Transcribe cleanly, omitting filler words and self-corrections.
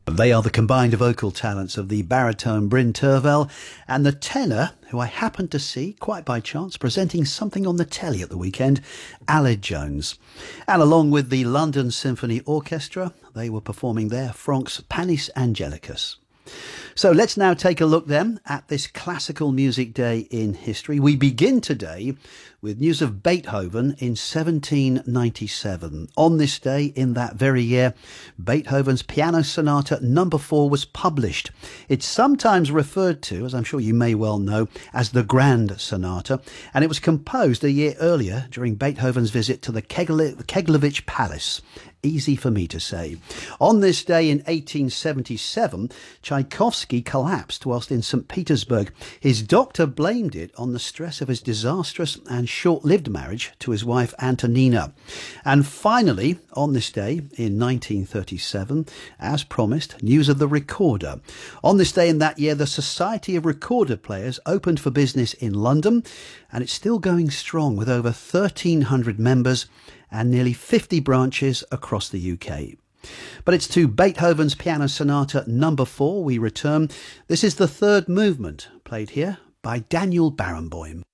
They are the combined vocal talents of the baritone Bryn Terfel and the tenor, who I happened to see, quite by chance, presenting something on the telly at the weekend, Aled Jones. And along with the London Symphony Orchestra, they were performing there Franck's Panis Angelicus. So let's now take a look then at this classical music day in history. We begin today with news of Beethoven in 1797. On this day, in that very year, Beethoven's Piano Sonata No. 4 was published. It's sometimes referred to, as I'm sure you may well know, as the Grand Sonata, and it was composed a year earlier during Beethoven's visit to the Keglovich Palace. Easy for me to say. On this day in 1877, Tchaikovsky collapsed whilst in St. Petersburg. His doctor blamed it on the stress of his disastrous and short-lived marriage to his wife Antonina. And finally, on this day in 1937, as promised, news of the recorder. On this day in that year, the Society of Recorder Players opened for business in London, and it's still going strong with over 1,300 members and nearly 50 branches across the UK. But it's to Beethoven's Piano Sonata No. 4 we return. This is the third movement, played here by Daniel Barenboim.